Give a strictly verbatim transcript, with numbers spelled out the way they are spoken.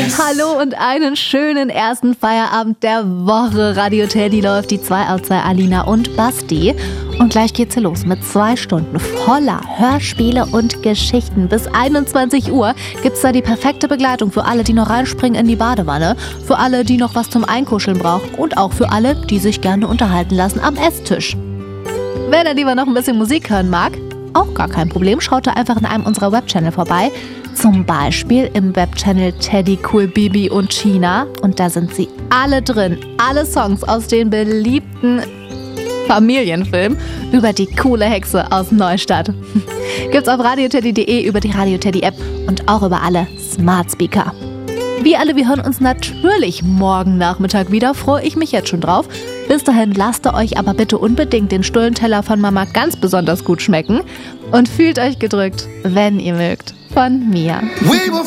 Hallo und einen schönen ersten Feierabend der Woche. Radio Teddy läuft, die zwei aus zwei, Alina und Basti. Und gleich geht's hier los mit zwei Stunden voller Hörspiele und Geschichten. Bis einundzwanzig Uhr gibt's da die perfekte Begleitung für alle, die noch reinspringen in die Badewanne, für alle, die noch was zum Einkuscheln brauchen und auch für alle, die sich gerne unterhalten lassen am Esstisch. Wer da lieber noch ein bisschen Musik hören mag, auch gar kein Problem, schaut da einfach in einem unserer Webchannel vorbei. Zum Beispiel im Webchannel Teddy Cool Bibi und China. Und da sind sie alle drin. Alle Songs aus den beliebten Familienfilmen über die coole Hexe aus Neustadt. Gibt's auf radioteddy punkt de, über die Radio Teddy App und auch über alle Smart Speaker. Wir alle, wir hören uns natürlich morgen Nachmittag wieder, freue ich mich jetzt schon drauf. Bis dahin lasst ihr euch aber bitte unbedingt den Stullenteller von Mama ganz besonders gut schmecken und fühlt euch gedrückt, wenn ihr mögt, von mir.